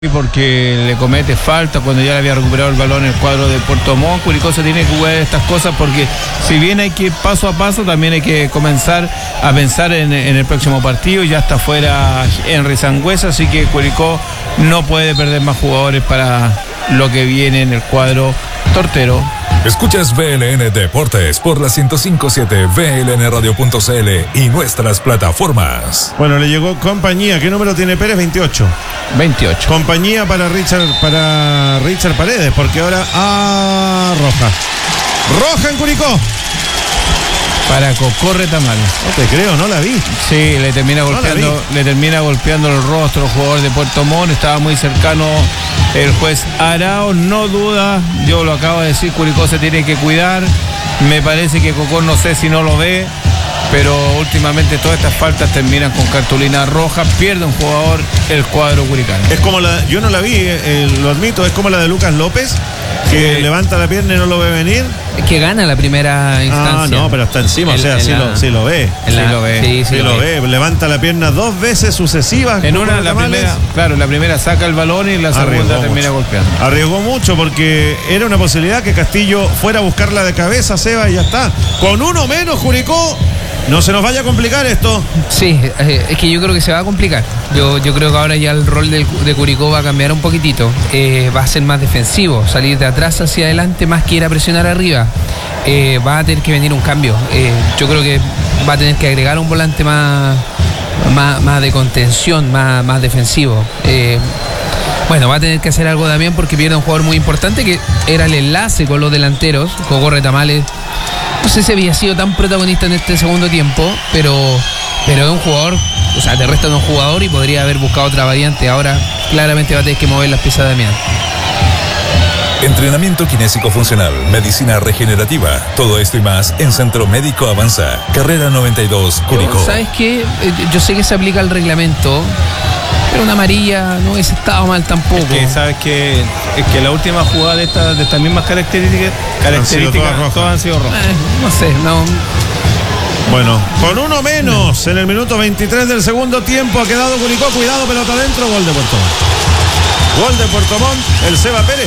porque le comete falta cuando ya le había recuperado el balón el cuadro de Puerto Montt. Curicó se tiene que jugar estas cosas porque si bien hay que ir paso a paso, también hay que comenzar a pensar en el próximo partido. Ya está fuera Henry Sangüesa, así que Curicó no puede perder más jugadores para lo que viene en el cuadro tortero. Escuchas VLN Deportes por la 105.7, VLNradio.cl y nuestras plataformas. Bueno, le llegó compañía. ¿Qué número tiene Pérez? 28. Compañía para Richard Paredes, porque ahora roja en Curicó. Para Cocorre Tamales. No te creo, no la vi. Sí, le termina golpeando el rostro al jugador de Puerto Montt. Estaba muy cercano el juez Arao, no duda, yo lo acabo de decir, Curicó se tiene que cuidar. Me parece que Cocor, no sé si no lo ve, pero últimamente todas estas faltas terminan con cartulina roja. Pierde un jugador el cuadro curicano. Es como yo no la vi, lo admito, es como la de Lucas López, que levanta la pierna y no lo ve venir. Es que gana la primera instancia. No, pero está encima, sí lo ve. Sí lo ve. Levanta la pierna dos veces sucesivas. La primera saca el balón y la segunda termina golpeando. Arriesgó mucho porque era una posibilidad que Castillo fuera a buscarla de cabeza, Seba, y ya está. Con uno menos, Curicó. No se nos vaya a complicar esto. Sí, es que yo creo que se va a complicar. Yo creo que ahora ya el rol de Curicó va a cambiar un poquitito. Va a ser más defensivo, salir de atrás hacia adelante más que ir a presionar arriba. Va a tener que venir un cambio. Yo creo que va a tener que agregar un volante más de contención, más defensivo. Bueno, va a tener que hacer algo también porque pierde un jugador muy importante que era el enlace con los delanteros. Cocorre Tamales, no sé si había sido tan protagonista en este segundo tiempo, pero es un jugador, o sea, te restan un jugador y podría haber buscado otra variante. Ahora claramente va a tener que mover las piezas de Damián. Entrenamiento kinésico funcional, medicina regenerativa, todo esto y más en Centro Médico Avanza, carrera 92, Curicó. ¿Sabes qué? Yo sé que se aplica el reglamento, pero una amarilla no hubiese estado mal tampoco. Es que sabes que la última jugada de estas mismas características todas han sido rojas. No sé, no. Bueno, con uno menos en el minuto 23 del segundo tiempo ha quedado Curicó. Cuidado, pelota adentro, gol de Puerto Montt. Gol de Puerto Montt, el Seba Pérez.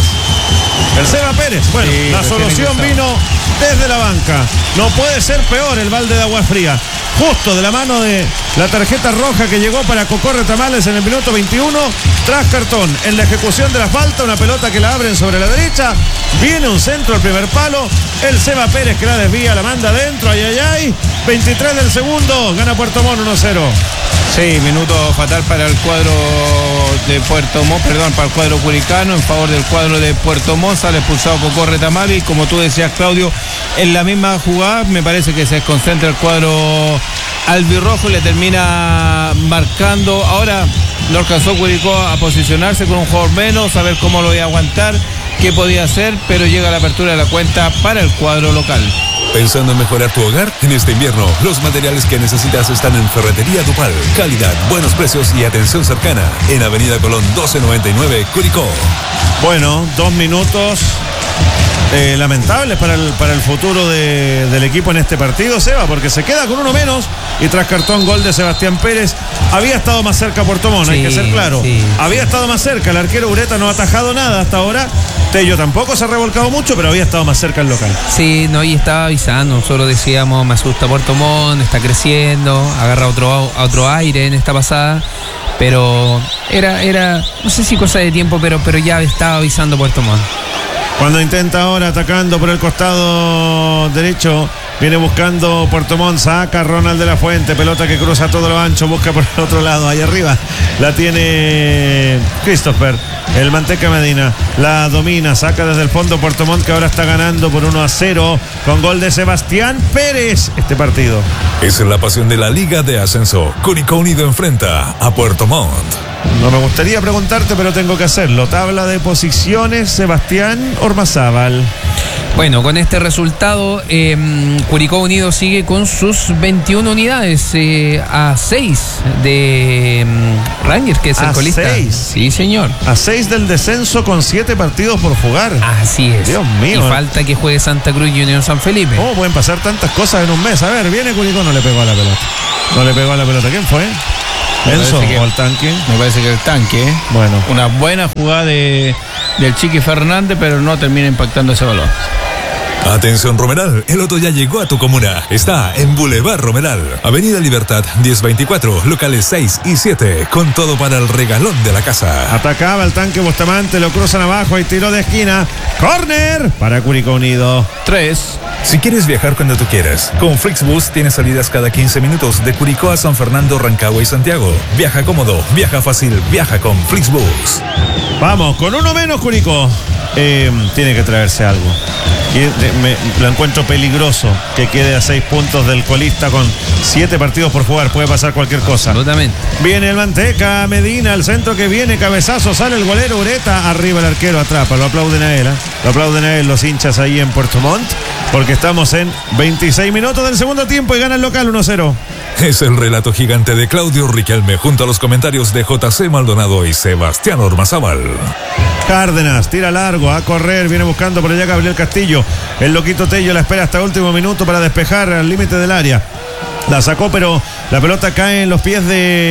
Bueno, sí, la solución vino desde la banca. No puede ser peor el balde de agua fría. Justo de la mano de la tarjeta roja que llegó para Cocorre Tamales en el minuto 21. Tras cartón, en la ejecución de la falta, una pelota que la abren sobre la derecha. Viene un centro al primer palo. El Seba Pérez que la desvía, la manda adentro. Ay. 23 del segundo. Gana Puerto Montt 1-0. Sí, minuto fatal para el cuadro de para el cuadro curicano, en favor del cuadro de Puerto Montt. Sale expulsado Cocorre Tamales y como tú decías, Claudio, en la misma jugada me parece que se desconcentra el cuadro albirrojo y le termina marcando. Ahora no alcanzó Curicó a posicionarse con un jugador menos, a ver cómo lo iba a aguantar, qué podía hacer, pero llega la apertura de la cuenta para el cuadro local. ¿Pensando en mejorar tu hogar? En este invierno, los materiales que necesitas están en Ferretería Dupal. Calidad, buenos precios y atención cercana. En Avenida Colón 1299, Curicó. Bueno, 2 minutos lamentables para el futuro del equipo en este partido, Seba, porque se queda con uno menos y tras cartón, gol de Sebastián Pérez. Había estado más cerca Puerto Montt, hay que ser claro. Había estado más cerca, el arquero Ureta no ha atajado nada hasta ahora. Tello tampoco se ha revolcado mucho, pero había estado más cerca el local. Sí, no, y estaba avisando. Nosotros decíamos, me asusta Puerto Montt, está creciendo, agarra otro aire en esta pasada. Pero era no sé si cosa de tiempo, pero ya estaba avisando Puerto Montt. Cuando intenta ahora atacando por el costado derecho, viene buscando Puerto Montt, saca Ronald de la Fuente, pelota que cruza todo lo ancho, busca por el otro lado, ahí arriba la tiene Christopher, el Manteca Medina, la domina, saca desde el fondo Puerto Montt, que ahora está ganando por 1-0 con gol de Sebastián Pérez este partido. Es la pasión de la Liga de Ascenso. Curicó Unido enfrenta a Puerto Montt. No me gustaría preguntarte, pero tengo que hacerlo. Tabla de posiciones, Sebastián Ormazábal. Bueno, con este resultado, Curicó Unido sigue con sus 21 unidades a 6 de Rangers, que es el colista. ¿A 6? Sí, señor. A 6 del descenso con 7 partidos por jugar. Así es. Dios mío. Y falta que juegue Santa Cruz y Unión San Felipe. ¿Cómo pueden pasar tantas cosas en un mes? A ver, viene Curicó, no le pegó a la pelota. ¿Quién fue? ¿Enzo o el tanque? Me parece que el tanque, ¿eh? Bueno. Una buena jugada del Chiqui Fernández, pero no termina impactando ese balón. Atención Romeral, el Loto ya llegó a tu comuna. Está en Boulevard Romeral, Avenida Libertad 1024, locales 6 y 7, con todo para el regalón de la casa. Atacaba el tanque Bustamante, lo cruzan abajo y tiro de esquina. ¡Córner! Para Curicó Unido. 3. Si quieres viajar cuando tú quieras, con Flixbus tienes salidas cada 15 minutos de Curicó a San Fernando, Rancagua y Santiago. Viaja cómodo, viaja fácil, viaja con Flixbus. Vamos, con uno menos Curicó. Tiene que traerse algo. Lo encuentro peligroso que quede a 6 puntos del colista con 7 partidos por jugar. Puede pasar cualquier cosa. Absolutamente. Viene el Manteca, Medina, el centro que viene, cabezazo, sale el golero Ureta, arriba el arquero, atrapa, lo aplauden a él. Lo aplauden a él los hinchas ahí en Puerto Montt, porque estamos en 26 minutos del segundo tiempo y gana el local 1-0. Es el relato gigante de Claudio Riquelme junto a los comentarios de JC Maldonado y Sebastián Ormazábal. Cárdenas, tira largo, a correr, viene buscando por allá Gabriel Castillo. El loquito Tello la espera hasta último minuto para despejar al límite del área. La sacó, pero la pelota cae en los pies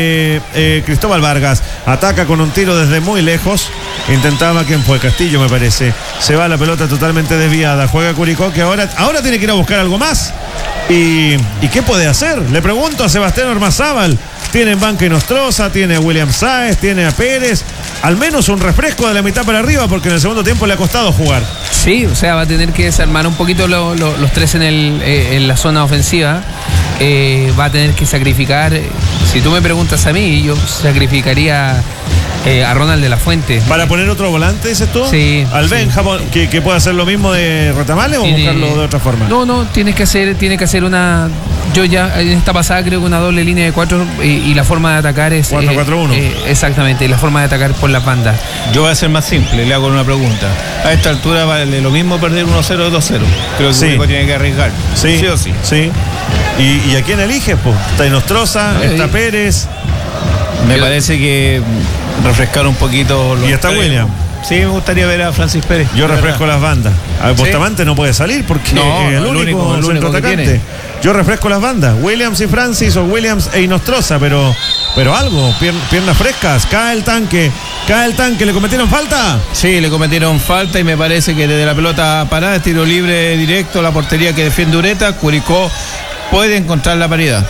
de Cristóbal Vargas. Ataca con un tiro desde muy lejos. Intentaba, ¿quién fue? Castillo, me parece. Se va la pelota totalmente desviada. Juega Curicó, que ahora tiene que ir a buscar algo más. ¿Y qué puede hacer? Le pregunto a Sebastián Ormazábal. Tiene en banca Inostroza, tiene a William Sáez, tiene a Pérez. Al menos un refresco de la mitad para arriba, porque en el segundo tiempo le ha costado jugar. Sí, o sea, va a tener que desarmar un poquito los tres en la zona ofensiva. Va a tener que sacrificar. Si tú me preguntas a mí, yo sacrificaría a Ronald de la Fuente. ¿Para poner otro volante, dices tú? Sí. Al Benjamín, que pueda hacer lo mismo de Retamales o buscarlo de otra forma. No, tiene que hacer una. Yo ya en esta pasada creo que una doble línea de 4 y la forma de atacar es 4-4-1. Exactamente, y la forma de atacar por las bandas. Yo voy a ser más simple, le hago una pregunta. A esta altura vale lo mismo perder 1-0 o 2-0. Creo que Curicó tiene que arriesgar. Sí o sí. Sí. ¿Y a quién eliges? Pues está Inostroza, está Pérez. Me parece que refrescar un poquito. Y está William. Sí, me gustaría ver a Francis Pérez. Yo refresco las bandas. Bustamante no puede salir porque es el único centro atacante. Yo refresco las bandas. Williams y Francis o Williams e Inostroza, pero algo, piernas frescas. Cae el tanque. ¿Le cometieron falta? Sí, le cometieron falta y me parece que desde la pelota parada, tiro libre directo a la portería que defiende Ureta, Curicó puede encontrar la paridad.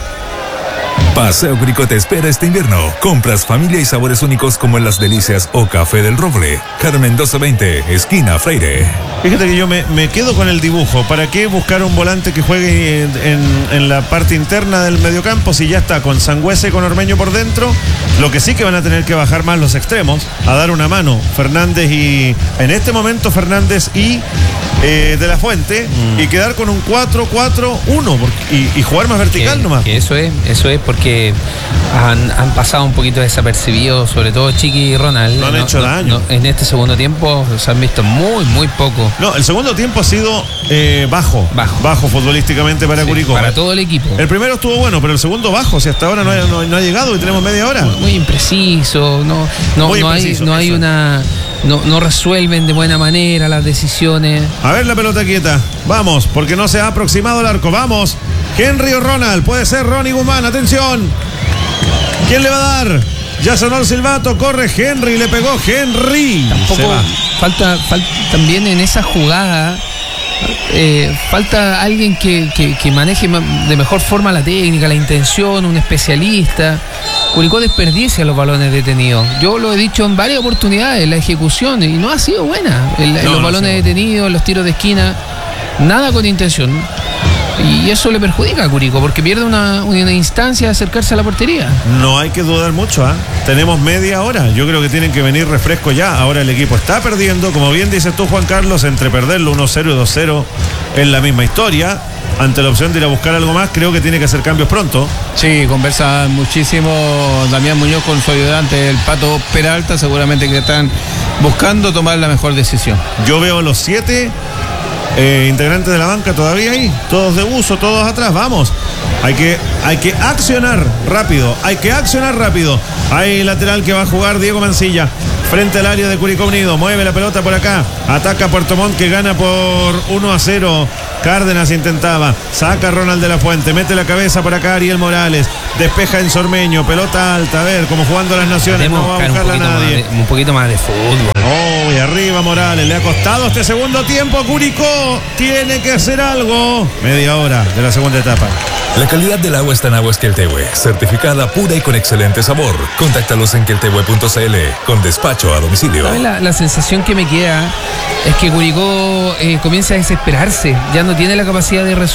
Paseo Curicó te espera este invierno. Compras, familia y sabores únicos como en Las Delicias o Café del Roble. Carmen 1220, esquina Freire. Fíjate que yo me quedo con el dibujo. ¿Para qué buscar un volante que juegue en la parte interna del mediocampo si ya está con Sangüesa y con Ormeño por dentro? Lo que sí que van a tener que bajar más los extremos, a dar una mano Fernández y en este momento Fernández y de la Fuente y quedar con un 4-4-1 y jugar más vertical nomás. Eso es porque han pasado un poquito desapercibidos, sobre todo Chiqui y Ronald. No han hecho daño. En este segundo tiempo se han visto muy poco. No, el segundo tiempo ha sido bajo futbolísticamente para Curicó. Para todo el equipo. El primero estuvo bueno, pero el segundo bajo, si hasta ahora no ha llegado y tenemos media hora. Muy impreciso, no resuelven de buena manera las decisiones. A ver la pelota quieta, vamos, porque no se ha aproximado el arco, vamos. Henry o Ronald, puede ser Ronnie Guzmán, atención. ¿Quién le va a dar? Ya sonó el silbato, corre Henry, le pegó Henry. Tampoco falta también en esa jugada. Falta alguien que maneje de mejor forma la técnica, la intención, un especialista. Curicó desperdicia los balones detenidos. Yo lo he dicho en varias oportunidades, la ejecución, y no ha sido buena. Los balones detenidos, los tiros de esquina, nada con intención. Y eso le perjudica a Curicó porque pierde una instancia de acercarse a la portería. No hay que dudar mucho, ¿eh? Tenemos media hora. Yo creo que tienen que venir refrescos ya. Ahora el equipo está perdiendo. Como bien dices tú, Juan Carlos, entre perderlo 1-0 y 2-0 es la misma historia. Ante la opción de ir a buscar algo más, creo que tiene que hacer cambios pronto. Sí, conversa muchísimo Damián Muñoz con su ayudante, el Pato Peralta. Seguramente que están buscando tomar la mejor decisión. Yo veo a los 7 integrantes de la banca todavía ahí, todos de uso, todos atrás, vamos. Hay que accionar rápido, Hay lateral que va a jugar Diego Mancilla frente al área de Curicó Unido, mueve la pelota por acá, ataca Puerto Montt que gana por 1-0 Cárdenas intentaba, saca Ronald de la Fuente, mete la cabeza por acá Ariel Morales, despeja en Sormeño, pelota alta, a ver, como jugando las Naciones, no va a buscarla nadie. Un poquito más de fútbol. Oh, y arriba Morales, le ha costado este segundo tiempo a Curicó, tiene que hacer algo. Media hora de la segunda etapa. La calidad del agua está en Aguas Queltehue, certificada pura y con excelente sabor. Contáctalos en queltehue.cl con despacho a domicilio. La sensación que me queda es que Curicó comienza a desesperarse, ya no tiene la capacidad de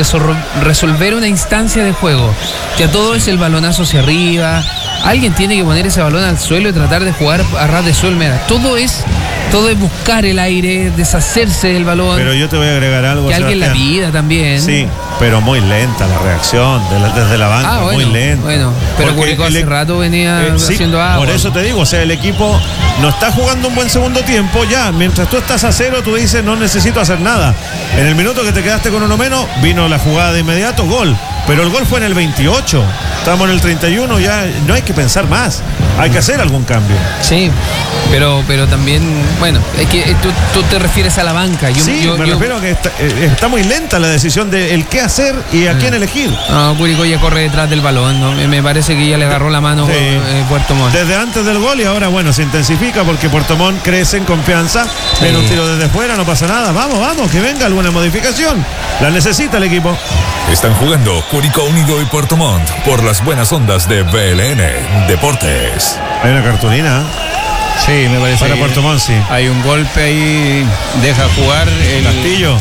resolver una instancia de juego. Ya todo es el balonazo hacia arriba, alguien tiene que poner ese balón al suelo y tratar de jugar a ras de suelo. Todo es buscar el aire, deshacerse del balón. Pero yo te voy a agregar algo, que alguien la pida también. Sí, pero muy lenta la reacción desde la banca, muy lenta. Bueno, pero Curicó hace rato venía haciendo agua. Por eso te digo, o sea, el equipo no está jugando un buen segundo tiempo ya. Mientras tú estás a cero, tú dices, no necesito hacer nada. En el minuto que te quedaste con uno menos, vino la jugada de inmediato, gol. Pero el gol fue en el 28. Estamos en el 31, ya no hay que pensar más. Hay que hacer algún cambio. Sí, pero también, bueno, es que tú te refieres a la banca. Me refiero a que está muy lenta la decisión de el qué hacer y a quién elegir. No, Curicó ya corre detrás del balón, ¿no? Me parece que ya le agarró la mano Puerto Montt. Desde antes del gol y ahora, bueno, se intensifica porque Puerto Montt crece en confianza. Viene un tiro desde fuera, no pasa nada. Vamos, que venga alguna modificación. La necesita el equipo. Están jugando Curicó Unido y Puerto Montt por las buenas ondas de BLN Deportes. Hay una cartulina. Sí, me parece. Para Puerto Montt, sí. Hay un golpe ahí, deja jugar el Castillo.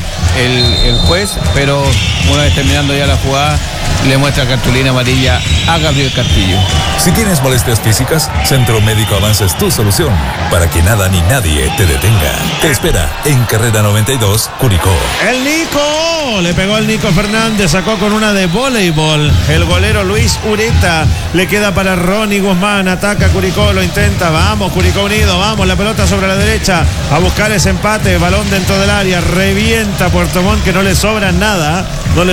El juez, pero una vez terminando ya la jugada, le muestra cartulina amarilla a Gabriel Castillo. Si tienes molestias físicas, Centro Médico Avance es tu solución para que nada ni nadie te detenga. Te espera en Carrera 92, Curicó. El Nico, le pegó al Nico Fernández, sacó con una de voleibol. El golero Luis Ureta, le queda para Ronnie Guzmán, ataca Curicó, lo intenta, vamos Curicó Unido, vamos, la pelota sobre la derecha, a buscar ese empate, balón dentro del área, revienta Puerto Montt que no le sobra nada,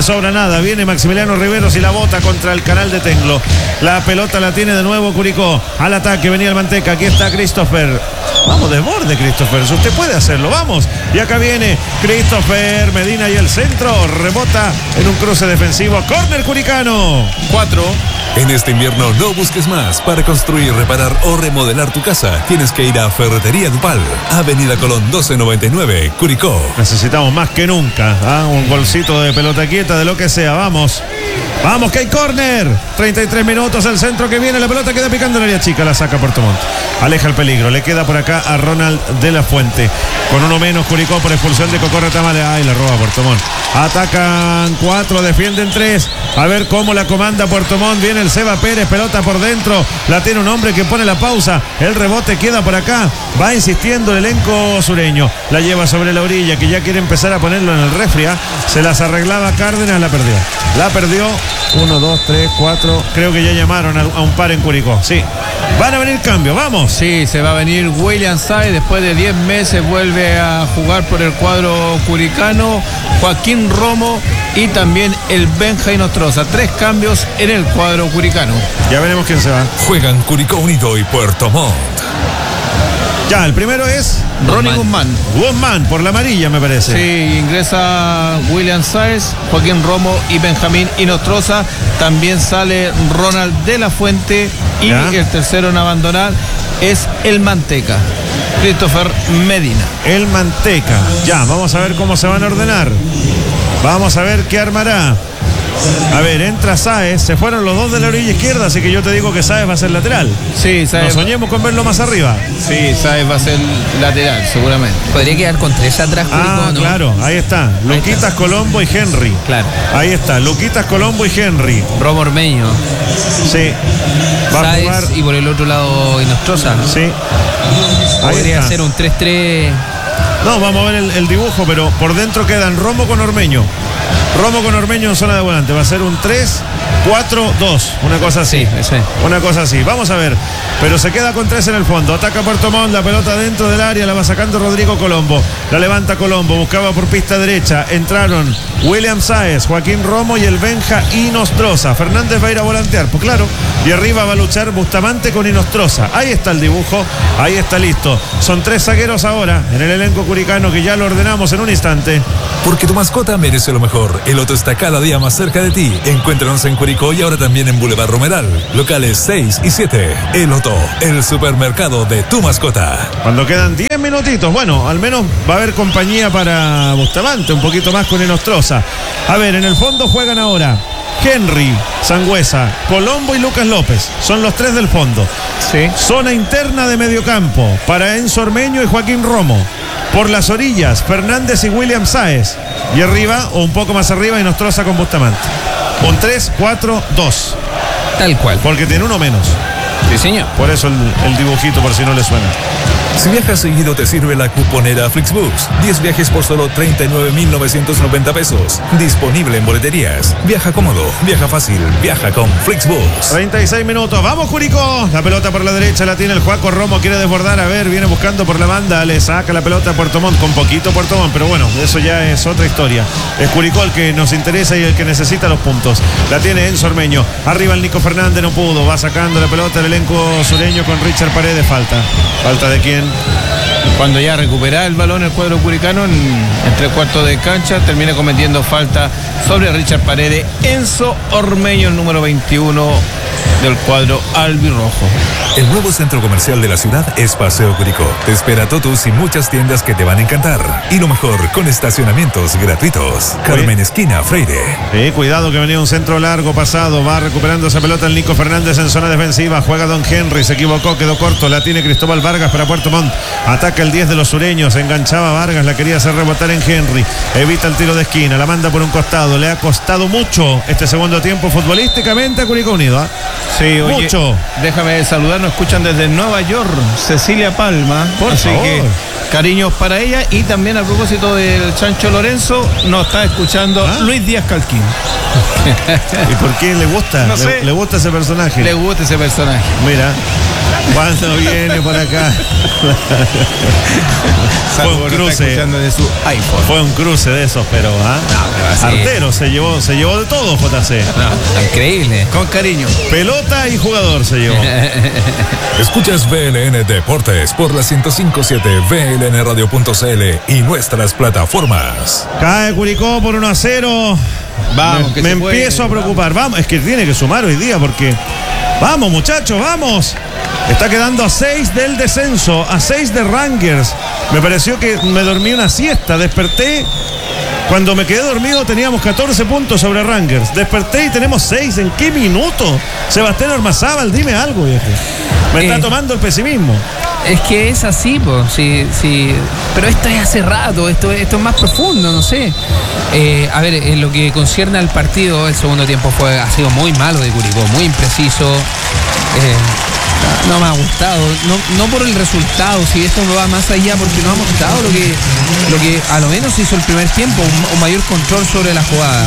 viene Maximiliano Riveros y la bota contra el canal de Tenglo. La pelota la tiene de nuevo Curicó, al ataque venía el Manteca, aquí está Christopher. Vamos, desborde Christopher, usted puede hacerlo, vamos. Y acá viene Christopher Medina y el centro, rebota en un cruce defensivo, córner curicano. 4. En este invierno no busques más. Para construir, reparar o remodelar tu casa, tienes que ir a Ferretería Dupal, Avenida Colón 1299, Curicó. Necesitamos más que nunca, un golcito de pelota quieta, de lo que sea, vamos, que hay córner. 33 minutos, el centro que viene, la pelota queda picando en el área chica, la saca Puerto Montt, aleja el peligro, le queda por acá a Ronald de la Fuente, con uno menos Curicó por expulsión de Cocorre Tamale. Ay, la roba Puerto Montt, atacan 4, defienden 3, a ver cómo la comanda Puerto Montt, viene el Seba Pérez, pelota por dentro, la tiene un hombre que pone la pausa, el rebote queda por acá, va insistiendo el elenco sureño, la lleva sobre la orilla, que ya quiere empezar a ponerlo en el refri, se las arreglaba Cárdenas, la perdió, 1, 2, 3, 4, creo que ya llamaron a un par en Curicó, sí, van a venir cambios, vamos. Sí, se va a venir William Sáez, después de 10 meses vuelve a jugar por el cuadro curicano, Joaquín Romo y también el Benja Inostroza, 3 cambios en el cuadro curicano. Ya veremos quién se va. Juegan Curicó Unido y Puerto Montt. Ya, el primero es Ronnie Guzmán, por la amarilla me parece. Sí, ingresa William Sáez, Joaquín Romo y Benjamín Inostroza. También sale Ronald de la Fuente y el tercero en abandonar es el Manteca, Christopher Medina. El Manteca. Ya, vamos a ver cómo se van a ordenar. Vamos a ver qué armará. A ver, entra Sáez, se fueron los dos de la orilla izquierda, así que yo te digo que Sáez va a ser lateral. Sí, Sáez. No soñemos con verlo más arriba. Sí, Sáez va a ser lateral, seguramente. Podría quedar con 3 atrás, Curicó, ¿no? Claro, ahí está. Luquitas, Colombo y Henry. Claro. Ahí está, Luquitas, Colombo y Henry. Romo Ormeño. Sí. Va Sáez a jugar. Y por el otro lado Inostroza, ¿no? Sí. Podría ser un 3-3. No, vamos a ver el dibujo, pero por dentro quedan Romo con Ormeño. Romo con Ormeño en zona de volante. Va a ser un 3-4-2. Una cosa así. Sí. Una cosa así. Vamos a ver. Pero se queda con 3 en el fondo. Ataca Puerto Montt. La pelota dentro del área. La va sacando Rodrigo Colombo. La levanta Colombo. Buscaba por pista derecha. Entraron William Sáez, Joaquín Romo y el Benja Inostroza. Fernández va a ir a volantear, pues claro. Y arriba va a luchar Bustamante con Inostroza. Ahí está el dibujo, ahí está listo. Son 3 zagueros ahora en el elenco curicano que ya lo ordenamos en un instante. Porque tu mascota merece lo mejor. El Loto está cada día más cerca de ti. Encuéntranos en Curicó y ahora también en Boulevard Romeral. Locales 6 y 7. El Loto, el supermercado de tu mascota. Cuando quedan 10 minutitos, bueno, al menos va a haber compañía para Bustamante, un poquito más con Inostroza. A ver, en el fondo juegan ahora Henry, Sangüesa, Colombo y Lucas López. Son los 3 del fondo. Sí. Zona interna de mediocampo para Enzo Ormeño y Joaquín Romo. Por las orillas, Fernández y William Sáez. Y arriba, o un poco más arriba, Inostroza con Bustamante. Un 3-4-2. Tal cual. Porque tiene uno menos. Sí, señor. Por eso el dibujito, por si no le suena. Si viajas seguido, te sirve la cuponera Flixbus. 10 viajes por solo 39,990 pesos. Disponible en boleterías. Viaja cómodo, viaja fácil, viaja con Flixbus. 36 minutos. ¡Vamos, Curicó! La pelota por la derecha la tiene el Juaco Romo. Quiere desbordar. A ver, viene buscando por la banda. Le saca la pelota a Puerto Montt. Con poquito Puerto Montt. Pero bueno, eso ya es otra historia. Es Curicó el que nos interesa y el que necesita los puntos. La tiene Enzo Ormeño. Arriba el Nico Fernández no pudo. Va sacando la pelota el elenco sureño con Richard Paredes. ¿Falta de quién? Cuando ya recupera el balón el cuadro curicano en 3/4 de cancha, termina cometiendo falta sobre Richard Paredes. Enzo Ormeño, el número 21 del cuadro albirrojo. El nuevo centro comercial de la ciudad es Paseo Curicó. Te espera Totus y muchas tiendas que te van a encantar. Y lo mejor, con estacionamientos gratuitos. Carmen Esquina Freire. Cuidado que venía un centro largo pasado. Va recuperando esa pelota el Nico Fernández en zona defensiva. Juega Don Henry. Se equivocó, quedó corto. La tiene Cristóbal Vargas para Puerto Montt. Ataca el 10 de los sureños. Enganchaba Vargas. La quería hacer rebotar en Henry. Evita el tiro de esquina. La manda por un costado. Le ha costado mucho este segundo tiempo futbolísticamente a Curicó Unido. Sí, oye, mucho. Déjame saludar, nos escuchan desde Nueva York, Cecilia Palma. Así que cariños para ella. Y también a propósito del Chancho Lorenzo, nos está escuchando Luis Díaz Calquín. ¿Y por qué le gusta? No sé. ¿Le gusta ese personaje? Le gusta ese personaje. Mira, cuando viene por acá. Fue un cruce. De su iPhone. Fue un cruce de esos, pero artero se llevó de todo, JC. No, increíble. Con cariño. Pelota y jugador se llevó. Escuchas VLN Deportes por la 105.7, VLNradio.cl y nuestras plataformas. Cae Curicó por 1-0. Vamos, que me se puede. empiezo a preocupar. Vamos, es que tiene que sumar hoy día porque. Vamos, muchachos, vamos. Está quedando a 6 del descenso, a 6 de Rangers. Me pareció que me dormí una siesta. Desperté. Cuando me quedé dormido teníamos 14 puntos sobre Rangers. Desperté y tenemos 6. ¿En qué minuto? Sebastián Ormazábal, dime algo, viejo. Me está tomando el pesimismo. Es que es así, pues, sí. Pero esto es hace rato, esto es más profundo, no sé. A ver, en lo que concierne al partido, el segundo tiempo ha sido muy malo de Curicó, muy impreciso. No me ha gustado, no por el resultado, si esto va más allá, porque no ha gustado lo que a lo menos hizo el primer tiempo, un mayor control sobre la jugada.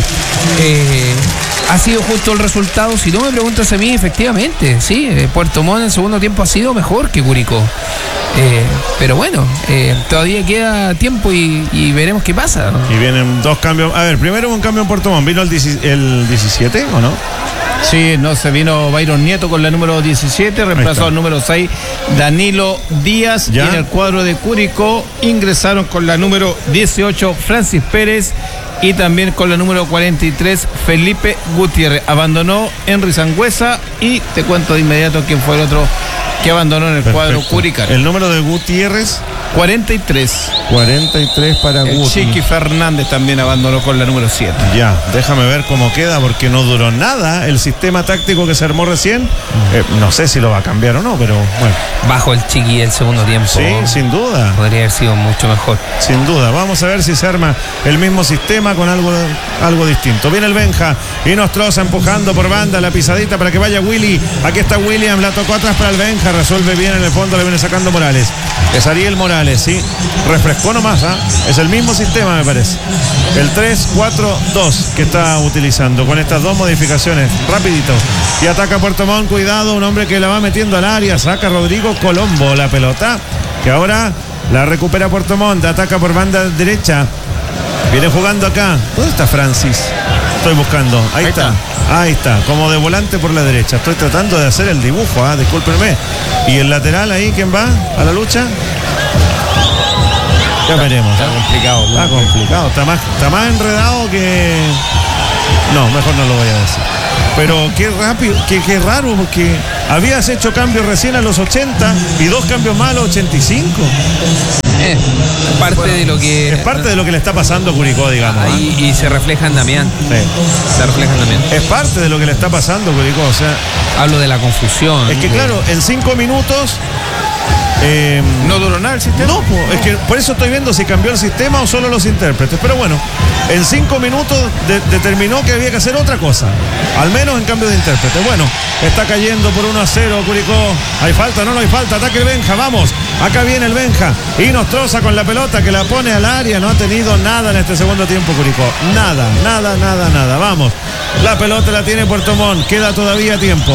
Ha sido justo el resultado. Si no me preguntas a mí, efectivamente, sí, Puerto Montt en el segundo tiempo ha sido mejor que Curicó. Pero bueno, todavía queda tiempo y veremos qué pasa, ¿no? Y vienen 2 cambios. A ver, primero un cambio en Puerto Montt. ¿Vino el 17 o no? Sí, no, se vino Byron Nieto con la número 17, reemplazó al número 6 Danilo Díaz. ¿Ya? Y en el cuadro de Curicó ingresaron con la número 18 Francis Pérez y también con la número 43 Felipe Gutiérrez. Abandonó Henry Sangüesa y te cuento de inmediato quién fue el otro que abandonó en el cuadro curicano. El número de Gutiérrez. 43 para el Guti. Chiqui Fernández también abandonó con la número 7. Ya, déjame ver cómo queda porque no duró nada el sistema táctico que se armó recién. No sé si lo va a cambiar o no, pero bueno. Bajo el Chiqui el segundo tiempo. Sí, sin duda. Podría haber sido mucho mejor. Sin duda. Vamos a ver si se arma el mismo sistema con algo distinto. Viene el Benja y Nostroza empujando por banda la pisadita para que vaya Willy. Aquí está William, la tocó atrás para el Benja. Resuelve bien en el fondo, le viene sacando Morales. Es Ariel Morales, sí. Refrescó nomás, Es el mismo sistema, me parece. El 3-4-2 que está utilizando con estas 2 modificaciones. Rapidito. Y ataca Puerto Montt, cuidado, un hombre que la va metiendo al área. Saca Rodrigo Colombo la pelota, que ahora la recupera Puerto Montt. Ataca por banda derecha. Viene jugando acá. ¿Dónde está Francis? Estoy buscando. Ahí está. Ahí está. Como de volante por la derecha. Estoy tratando de hacer el dibujo, discúlpenme. ¿Y el lateral ahí quién va a la lucha? Ya veremos. Está complicado. Está complicado. Está más enredado que... No, mejor no lo voy a decir. Pero qué rápido, qué raro, porque habías hecho cambios recién a los 80 y 2 cambios más a los 85. Parte de lo que... Es parte de lo que le está pasando a Curicó, digamos. Y se refleja en Damián. Sí. Se refleja en Damián. Es parte de lo que le está pasando a Curicó, o sea... Hablo de la confusión. Es que claro, en 5 minutos... ¿No duró nada el sistema? No, es que por eso estoy viendo si cambió el sistema o solo los intérpretes. Pero bueno, en 5 minutos determinó que había que hacer otra cosa. Al menos en cambio de intérprete. Bueno, está cayendo por 1-0 Curicó. ¿Hay falta? No hay falta. Ataque el Benja, vamos. Acá viene el Benja. Y Nostroza con la pelota que la pone al área. No ha tenido nada en este segundo tiempo Curicó. Nada. Vamos. La pelota la tiene Puerto Montt. Queda todavía tiempo.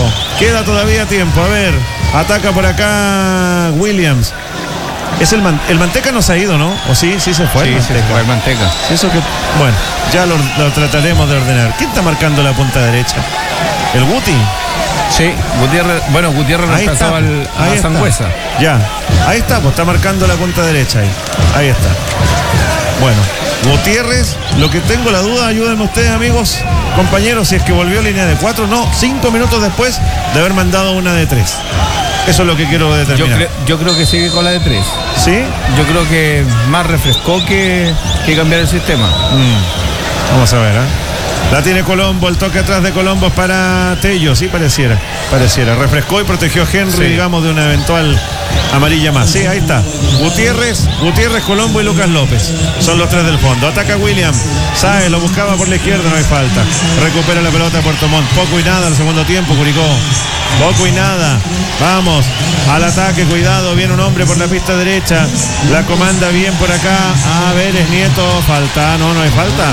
A ver. Ataca por acá Williams. Es el Manteca no se ha ido, ¿no? ¿O sí? Sí se fue. Sí, se fue el Manteca. Eso que, bueno, ya lo trataremos de ordenar. ¿Quién está marcando la punta derecha? ¿El Guti? Sí, Gutiérrez reemplazó a Sangüesa. Ya, ahí está, pues está marcando la punta derecha ahí. Ahí está. Bueno, Gutiérrez, lo que tengo la duda, ayúdenme ustedes, amigos, compañeros, si es que volvió línea de 4, no, 5 minutos después de haber mandado una de 3. Eso es lo que quiero determinar. Yo creo que sigue con la de 3. ¿Sí? Yo creo que más refrescó que cambiar el sistema. Vamos a ver, La tiene Colombo, el toque atrás de Colombo es para Tello, sí, pareciera. Refrescó y protegió a Henry, sí, digamos, de una eventual amarilla más. Sí, ahí está. Gutiérrez, Colombo y Lucas López. Son los 3 del fondo. Ataca William. Sáez lo buscaba por la izquierda, no hay falta. Recupera la pelota Puerto Montt. Poco y nada al segundo tiempo, Curicó. Poco y nada. Vamos al ataque, cuidado. Viene un hombre por la pista derecha. La comanda bien por acá. A ver, es Nieto. Falta. No hay falta.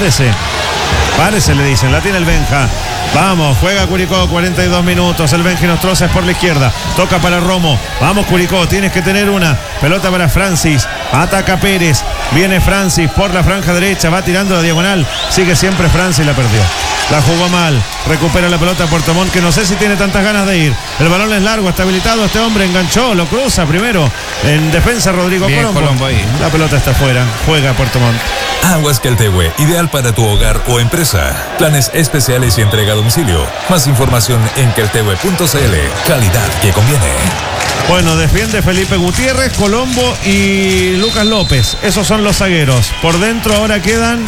Párese, le dicen. La tiene el Benja. Vamos, juega Curicó, 42 minutos. El Benja y Nostroza es por la izquierda. Toca para Romo. Vamos, Curicó, tienes que tener una. Pelota para Francis. Ataca Pérez. Viene Francis por la franja derecha. Va tirando la diagonal. Sigue siempre Francis, la perdió. La jugó mal. Recupera la pelota Puerto Montt, que no sé si tiene tantas ganas de ir. El balón es largo, está habilitado. Este hombre enganchó, lo cruza primero. En defensa Rodrigo Colombo ahí. La pelota está afuera. Juega Puerto Montt. Aguas Queltehue, ideal para tu hogar o empresa. Planes especiales y entrega a domicilio. Más información en queltehue.cl. Calidad que conviene. Bueno, defiende Felipe Gutiérrez, Colombo y Lucas López. Esos son los zagueros. Por dentro ahora quedan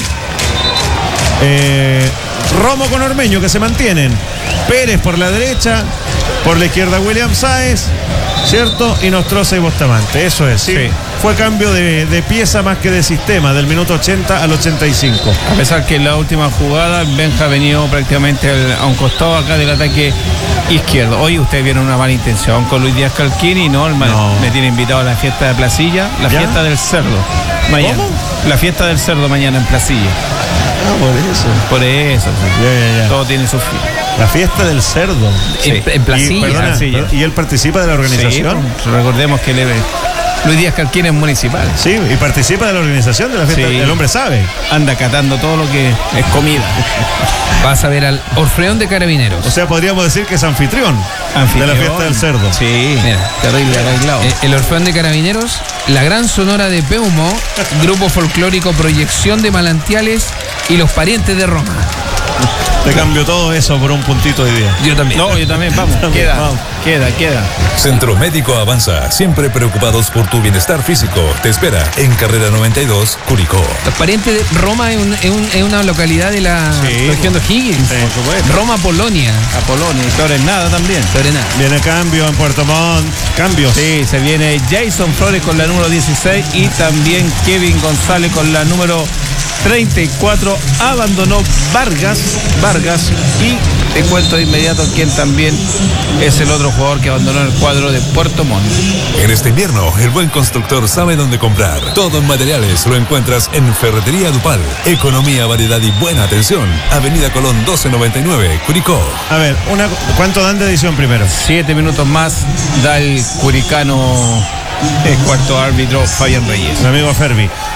Romo con Ormeño, que se mantienen. Pérez por la derecha, por la izquierda William Sáez, ¿cierto? Y Nostroza y Bustamante. Eso es, ¿sí? Fue cambio de pieza más que de sistema, del minuto 80 al 85. A pesar que en la última jugada Benja ha venido prácticamente a un costado acá del ataque izquierdo. Hoy ustedes vieron una mala intención con Luis Díaz Calquini, ¿no? Me tiene invitado a la fiesta de Placilla, la fiesta del cerdo. Mañana. ¿Cómo? La fiesta del cerdo mañana en Placilla. Por eso. Ya. Todo tiene su fin. La fiesta del cerdo. Sí. En Placilla. ¿Y él participa de la organización? Sí, recordemos que Luis Díaz Calquini es municipal. Sí, y participa de la organización de la fiesta. Sí. El hombre sabe. Anda catando todo lo que es comida. Vas a ver al Orfeón de Carabineros. O sea, podríamos decir que es anfitrión de la fiesta del cerdo. Sí, mira, terrible arreglado. El Orfeón de Carabineros, la Gran Sonora de Peumo, Grupo Folclórico Proyección de Manantiales y Los Parientes de Roma. Te cambio todo eso por un puntito de día. Yo también. No, yo también, vamos. Queda. Centro Médico Avanza, siempre preocupados por tu bienestar físico. Te espera en Carrera 92, Curicó. Los Parientes de Roma es una localidad de la región de O'Higgins. Sí, por supuesto. Roma, Polonia. A Polonia y Flores nada también. Viene cambio en Puerto Montt. Cambios. Sí, se viene Jason Flores con la número 16 y también Kevin González con la número 34. Abandonó Vargas y te cuento de inmediato quién también es el otro jugador que abandonó el cuadro de Puerto Montt. En este invierno, el buen constructor sabe dónde comprar. Todo en materiales lo encuentras en Ferretería Dupal. Economía, variedad y buena atención. Avenida Colón 1299, Curicó. A ver, ¿cuánto dan de edición primero? 7 minutos más da el curicano, el cuarto árbitro Fabián Reyes. Mi amigo Ferbi.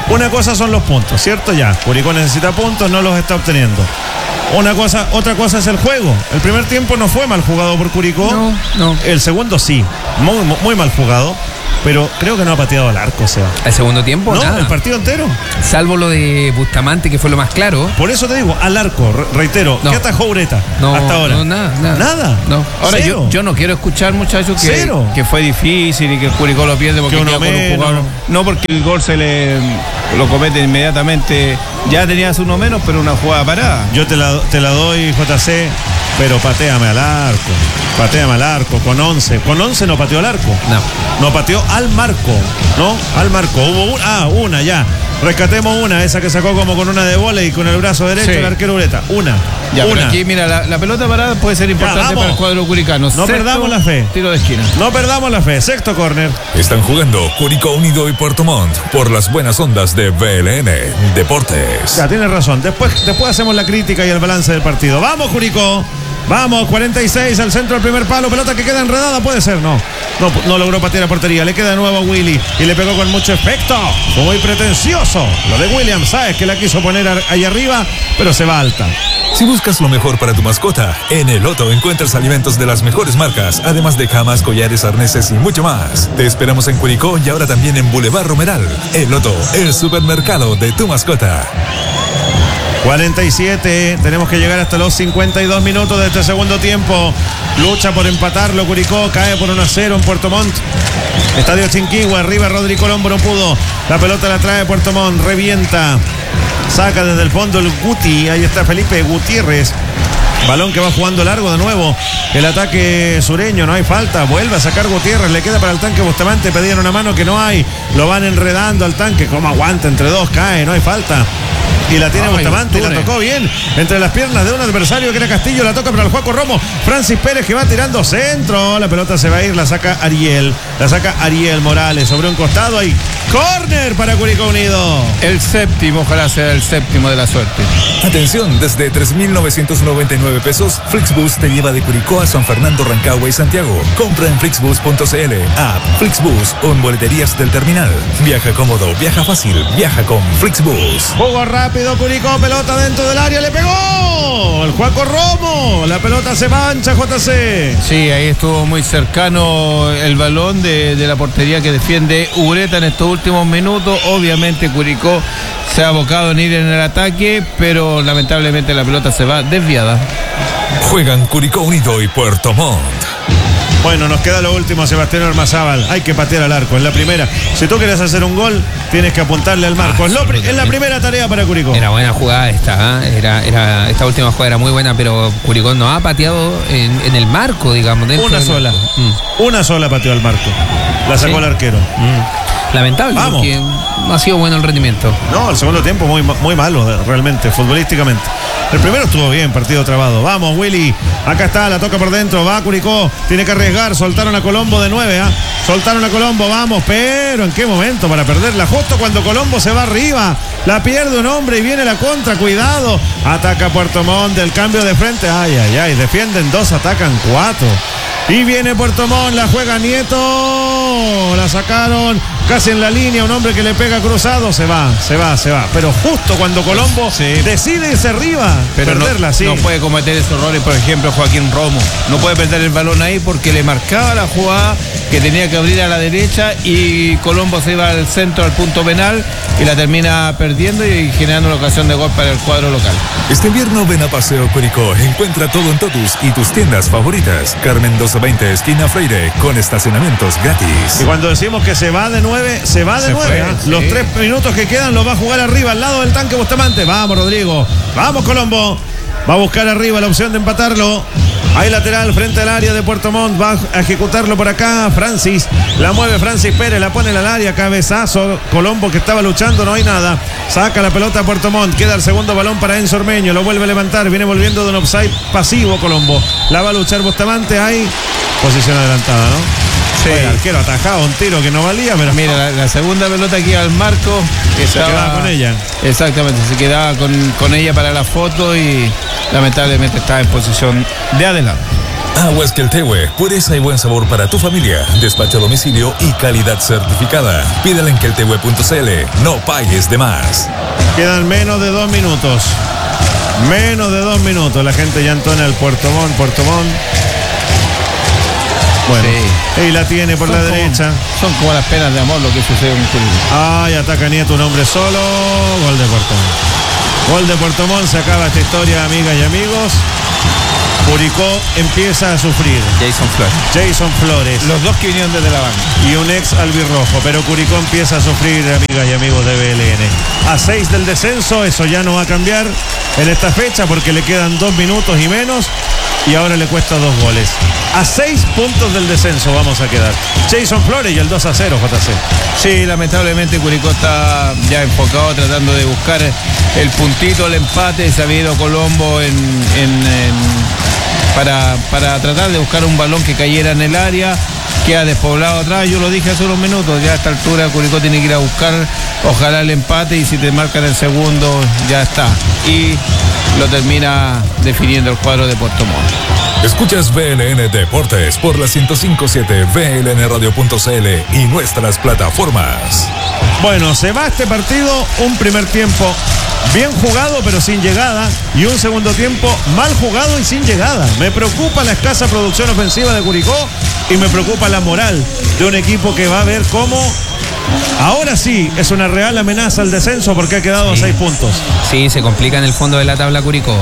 Una cosa son los puntos, ¿cierto? Ya, Curicó necesita puntos, no los está obteniendo. Otra cosa es el juego. El primer tiempo no fue mal jugado por Curicó. No. El segundo sí, muy mal jugado. Pero creo que no ha pateado al arco, Seba. ¿El segundo tiempo? No, nada. el partido entero. Salvo lo de Bustamante, que fue lo más claro. Por eso te digo, al arco, reitero, No. ¿qué atajó Ureta No, hasta ahora? no, nada. ¿Nada? No. Ahora Cero. Yo no quiero escuchar, muchachos, Cero. que fue difícil y que el Curicó lo pierde porque Que uno queda con un menos. jugador. No, porque el gol lo comete inmediatamente. Ya tenías uno menos, pero una jugada parada. Yo te la doy, JC, pero pateame al arco, con 11. Con 11 no pateó al arco. No pateó al marco, ¿no? Al marco. Hubo una ya. Rescatemos una, esa que sacó como con una de vóley con el brazo derecho el arquero Ureta. Una. Pero aquí, mira, la pelota parada puede ser importante para el cuadro curicano. No perdamos la fe. Tiro de esquina. No perdamos la fe. Sexto córner. Están jugando Curicó Unido y Puerto Montt por las buenas ondas de VLN Deportes. Ya, tienes razón. Después hacemos la crítica y el balance del partido. ¡Vamos, Curicó! Vamos, 46 al centro del primer palo, pelota que queda enredada, puede ser, no logró patear a portería, le queda de nuevo a Willy y le pegó con mucho efecto, fue muy pretencioso, lo de Williams, sabes que la quiso poner ahí arriba, pero se va alta. Si buscas lo mejor para tu mascota, en El Otto encuentras alimentos de las mejores marcas, además de camas, collares, arneses y mucho más. Te esperamos en Curicó y ahora también en Boulevard Romeral. El Otto, el supermercado de tu mascota. 47, tenemos que llegar hasta los 52 minutos de este segundo tiempo. Lucha por empatarlo Curicó, cae por 1-0 en Puerto Montt. Estadio Chinquihue, arriba Rodri Colombo, no pudo. La pelota la trae Puerto Montt, revienta. Saca desde el fondo el Guti, ahí está Felipe Gutiérrez. Balón que va jugando largo de nuevo. El ataque sureño, no hay falta. Vuelve a sacar Gutiérrez, le queda para el tanque Bustamante. Pedían una mano que no hay. Lo van enredando al tanque. Como aguanta entre dos, cae, no hay falta. Y la tiene Bustamante, la tocó bien entre las piernas de un adversario que era Castillo, la toca para el Juaco Romo, Francis Pérez que va tirando centro, la pelota se va a ir, la saca Ariel Morales sobre un costado, ahí córner para Curicó Unido. El séptimo, ojalá sea el séptimo de la suerte. Atención, desde 3.999 pesos, Flixbus te lleva de Curicó a San Fernando, Rancagua y Santiago. Compra en Flixbus.cl, app Flixbus o en boleterías del terminal. Viaja cómodo, viaja fácil, viaja con Flixbus. Jugó rápido Curicó, pelota dentro del área, le pegó el Juaco Romo, la pelota se mancha, JC. Sí, ahí estuvo muy cercano el balón de la portería que defiende Ureta en estos últimos minutos. Obviamente Curicó se ha abocado en ir en el ataque, pero lamentablemente la pelota se va desviada. Juegan Curicó Unido y Puerto Montt. Bueno, nos queda lo último, Sebastián Ormazábal. Hay que patear al arco, es la primera. Si tú quieres hacer un gol, tienes que apuntarle al marco. Es la primera tarea para Curicó. Era buena jugada esta, esta última jugada era muy buena, pero Curicó no ha pateado en el marco, digamos. Una sola. Una sola pateó al marco. La sacó el arquero. Lamentable, vamos, porque no ha sido bueno el rendimiento. No, el segundo tiempo muy malo, realmente, futbolísticamente. El primero estuvo bien, partido trabado. Vamos, Willy. Acá está, la toca por dentro. Va Curicó. Tiene que arriesgar. Soltaron a Colombo de 9. Soltaron a Colombo. Vamos, pero ¿en qué momento para perderla? Justo cuando Colombo se va arriba. La pierde un hombre y viene la contra. Cuidado. Ataca Puerto Montt del cambio de frente. Ay. Defienden 2, atacan 4. Y viene Puerto Montt, la juega Nieto. La sacaron casi en la línea. Un hombre que le pega cruzado. Se va. Pero justo cuando Colombo decide irse arriba, pero perderla, no puede cometer esos errores, por ejemplo, Joaquín Romo. No puede perder el balón ahí porque le marcaba la jugada que tenía que abrir a la derecha y Colombo se iba al centro, al punto penal, y la termina perdiendo y generando una ocasión de gol para el cuadro local. Este invierno ven a Paseo Curicó. Encuentra todo en Totus y tus tiendas favoritas. Carmen 1220, esquina Freire, con estacionamientos gratis. Y cuando decimos que se va de 9, se va de 9. Sí. Los 3 minutos que quedan los va a jugar arriba, al lado del tanque Bustamante. Vamos, Rodrigo. Vamos, Colombo. Va a buscar arriba la opción de empatarlo. Hay lateral frente al área de Puerto Montt. Va a ejecutarlo por acá Francis. La mueve Francis Pérez. La pone en el área. Cabezazo. Colombo que estaba luchando. No hay nada. Saca la pelota a Puerto Montt. Queda el segundo balón para Enzo Ormeño. Lo vuelve a levantar. Viene volviendo de un offside pasivo Colombo. La va a luchar Bustamante. Hay posición adelantada, ¿no? Sí. El arquero atajaba un tiro que no valía, pero mira, la segunda pelota que iba al marco se quedaba con ella. Exactamente, se quedaba con ella para la foto y lamentablemente estaba en posición de adelante. Aguas Queltehue, pureza y buen sabor para tu familia. Despacho a domicilio y calidad certificada. Pídela en queltehue.cl. No pagues de más. Quedan menos de 2 minutos. Menos de 2 minutos. La gente ya entona el Puerto Montt. Bueno, Sí. y la tiene por la derecha. Son como las penas de amor lo que sucede en Curicó. Ay, ataca Nieto, un hombre solo. Gol de Puerto Montt. Gol de Puerto Montt. Se acaba esta historia, amigas y amigos. Curicó empieza a sufrir. Jason Flores. Los dos que vinieron desde la banca. Y un ex albirrojo. Pero Curicó empieza a sufrir, amigas y amigos de BLN. A 6 del descenso, eso ya no va a cambiar en esta fecha porque le quedan 2 minutos y menos. Y ahora le cuesta 2 goles. A 6 puntos del descenso vamos a quedar. Jason Flores y el 2-0, JC. Sí, lamentablemente Curicó está ya enfocado tratando de buscar el puntito, el empate. Se ha ido Colombo para tratar de buscar un balón que cayera en el área. Queda despoblado atrás, yo lo dije hace unos minutos, ya a esta altura Curicó tiene que ir a buscar, ojalá el empate, y si te marcan el segundo, ya está. Y lo termina definiendo el cuadro de Puerto Montt. Escuchas BLN Deportes por la 105.7, blnradio.cl y nuestras plataformas. Bueno, se va este partido, un primer tiempo bien jugado pero sin llegada, y un segundo tiempo mal jugado y sin llegada. Me preocupa la escasa producción ofensiva de Curicó y me preocupa la moral de un equipo que va a ver cómo ahora sí es una real amenaza al descenso porque ha quedado a 6 puntos. Sí, se complica en el fondo de la tabla Curicó.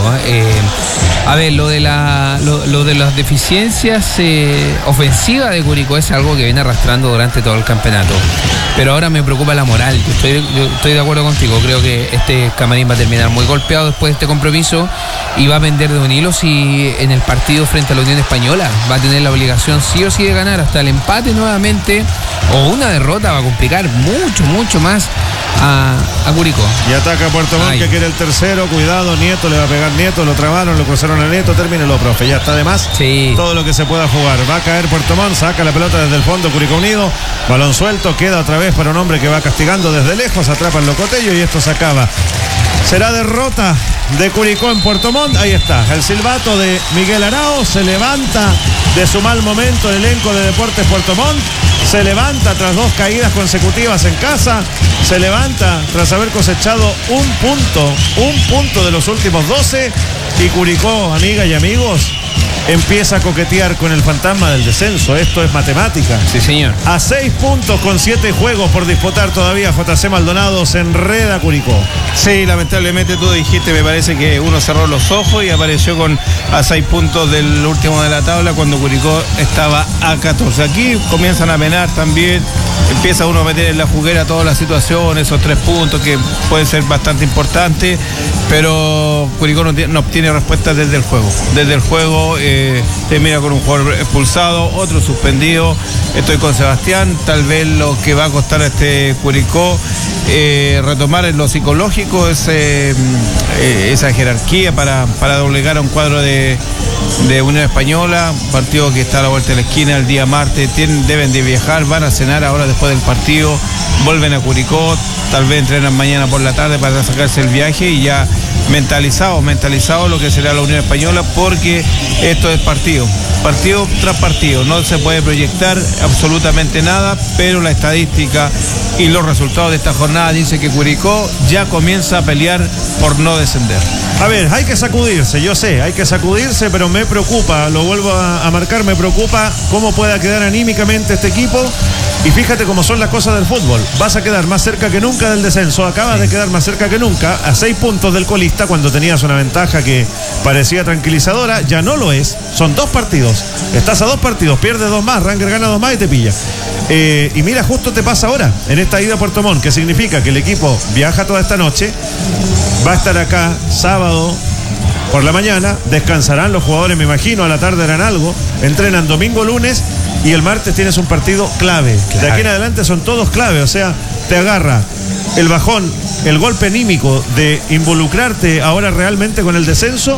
A ver, lo de las deficiencias ofensivas de Curicó es algo que viene arrastrando durante todo el campeonato. Pero ahora me preocupa la moral. Yo estoy de acuerdo contigo. Creo que este camarín va a terminar muy golpeado después de este compromiso y va a pender de un hilo si en el partido frente a la Unión Española va a tener la obligación sí o sí de ganar. Hasta el empate nuevamente o una derrota va a complicar mucho más a Curicó. Y ataca Puerto Montt, que quiere el tercero. Cuidado, Nieto, le va a pegar Nieto. Lo trabaron, lo cruzaron a Nieto. Termínelo, profe. Ya está de más. Sí. Todo lo que se pueda jugar. Va a caer Puerto Montt, saca la pelota desde el fondo. Curicó Unido. Balón suelto. Queda otra vez para un hombre que va castigando desde lejos. Atrapa el locotello y esto se acaba. Será derrota de Curicó en Puerto Montt. Ahí está. El silbato de Miguel Arao. Se levanta de su mal momento el elenco de Deportes Puerto Montt. Se levanta tras 2 caídas consecutivas en casa. Se levanta tras haber cosechado un punto de los últimos 12. Y Curicó, amigas y amigos, empieza a coquetear con el fantasma del descenso. Esto es matemática. Sí, señor. A 6 puntos con 7 juegos por disputar todavía, JC Maldonado se enreda Curicó. Sí, lamentablemente tú dijiste, me parece que uno cerró los ojos y apareció a 6 puntos del último de la tabla cuando Curicó estaba a 14. Aquí comienzan a penar también, empieza uno a meter en la juguera toda la situación, esos 3 puntos que pueden ser bastante importantes, pero Curicó no obtiene respuestas desde el juego. Desde el juego termina con un jugador expulsado, otro suspendido. Estoy con Sebastián, tal vez lo que va a costar a este Curicó retomar en lo psicológico esa jerarquía para doblegar a un cuadro de Unión Española, partido que está a la vuelta de la esquina el día martes. Deben de viajar, van a cenar ahora después del partido, vuelven a Curicó, tal vez entrenan mañana por la tarde para sacarse el viaje y ya mentalizado lo que será la Unión Española, porque esto es partido tras partido, no se puede proyectar absolutamente nada, pero la estadística y los resultados de esta jornada dice que Curicó ya comienza a pelear por no descender. A ver, hay que sacudirse, yo sé, hay que sacudirse, pero me preocupa, lo vuelvo a marcar, me preocupa cómo pueda quedar anímicamente este equipo. Y fíjate cómo son las cosas del fútbol. Vas a quedar más cerca que nunca del descenso. Acabas de quedar más cerca que nunca, a 6 puntos del colista, cuando tenías una ventaja que parecía tranquilizadora. Ya no lo es. Son 2 partidos. Estás a 2 partidos, pierdes 2 más, Ranger gana 2 más y te pilla. Y mira, justo te pasa ahora, en esta ida a Puerto Montt, que significa que el equipo viaja toda esta noche, va a estar acá sábado por la mañana, descansarán los jugadores, me imagino, a la tarde harán algo, entrenan domingo, lunes, y el martes tienes un partido clave. De aquí en adelante son todos clave, o sea, te agarra el bajón, el golpe anímico de involucrarte ahora realmente con el descenso,